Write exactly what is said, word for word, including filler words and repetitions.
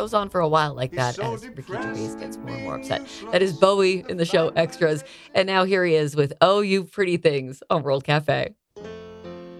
goes on for a while like He's that so as Ricky Gervais depressed gets and more and more upset. That is restless. Bowie in the show Extras, and now here he is with "Oh, You Pretty Things" on World Cafe.